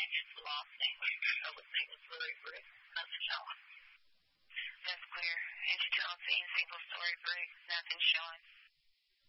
just lost English. So it's English story break. Nothing showing. That's clear. It's still seeing single story break. Nothing showing.